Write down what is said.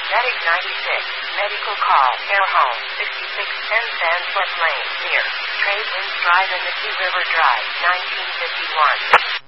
Medic 96, medical call, care home, 6610 Sandsworth Lane, near Trade Winds Drive and Mickey River Drive, 1951.